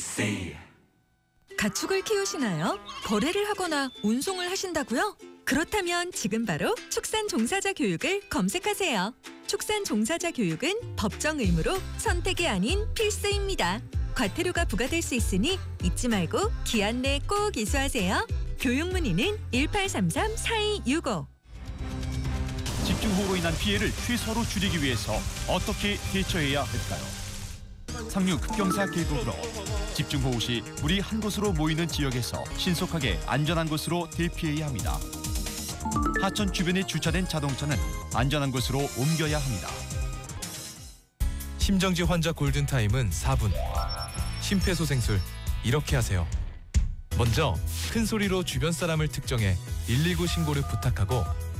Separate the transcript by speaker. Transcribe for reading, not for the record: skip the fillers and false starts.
Speaker 1: ABC.
Speaker 2: 가축을 키우시나요? 거래를 하거나 운송을 하신다고요? 그렇다면 지금 바로 축산 종사자 교육을 검색하세요. 축산 종사자 교육은 법정 의무로 선택이 아닌 필수입니다. 과태료가 부과될 수 있으니 잊지 말고 기한 내 꼭 이수하세요. 교육 문의는 1833-4265.
Speaker 3: 집중호우로 인한 피해를 최소화로 줄이기 위해서 어떻게 대처해야 할까요? 상류 급경사 계곡으로 집중호우 시 물이 한 곳으로 모이는 지역에서 신속하게 안전한 곳으로 대피해야 합니다. 하천 주변에 주차된 자동차는 안전한 곳으로 옮겨야 합니다.
Speaker 4: 심정지 환자 골든타임은 4분. 심폐소생술 이렇게 하세요. 먼저 큰 소리로 주변 사람을 특정해 119 신고를 부탁하고